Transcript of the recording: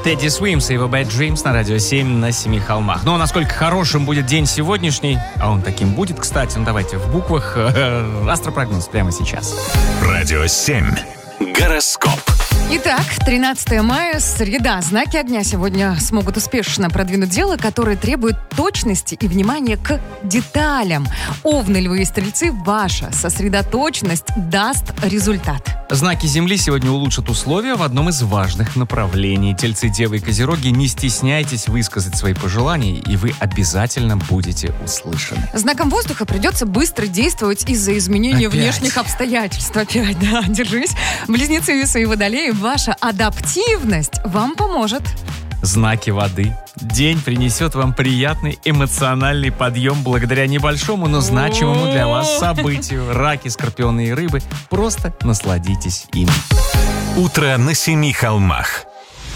Teddy Swims и его Bad Dreams на радио 7 на Семи холмах. Ну, а насколько хорошим будет день сегодняшний, а он таким будет, кстати, ну давайте в буквах. Астропрогноз прямо сейчас. Радио 7. Гороскоп. Итак, 13 мая, среда. Знаки огня сегодня смогут успешно продвинуть дело, которое требует точности и внимания к деталям. Овны, львы и стрельцы, ваша сосредоточенность даст результат. Знаки Земли сегодня улучшат условия в одном из важных направлений. Тельцы, девы и козероги, не стесняйтесь высказать свои пожелания, и вы обязательно будете услышаны. Знаком воздуха придется быстро действовать из-за изменения Опять? внешних обстоятельств. Опять, да, держись. Близнецы, весы и водолеи, ваша адаптивность вам поможет. Знаки воды. День принесет вам приятный эмоциональный подъем благодаря небольшому, но значимому для вас событию. Раки, скорпионы и рыбы. Просто насладитесь им. Утро на Семи холмах.